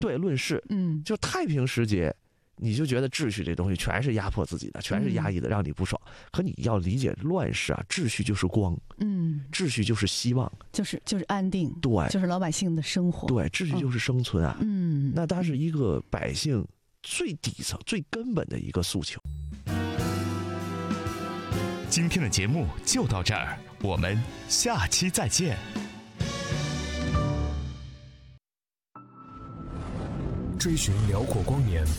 对，论事，就太平时节，你就觉得秩序这东西全是压迫自己的，全是压抑的，让你不爽。可你要理解乱世啊，秩序就是光，秩序就是希望， 就是安定， 对， 就是老百姓的生活， 对，秩序就是生存啊，那它是一个百姓最底层、最根本的一个诉求。 今天的节目就到这儿，我们下期再见。 追寻辽阔光年，